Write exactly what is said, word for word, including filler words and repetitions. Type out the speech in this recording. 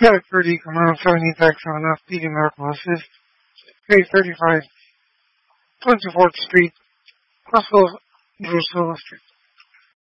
Derek Purdy, Command seventy Tax on F P D Medical Assist, three thirty-five twenty-fourth Street, Russell, Drusilla Street.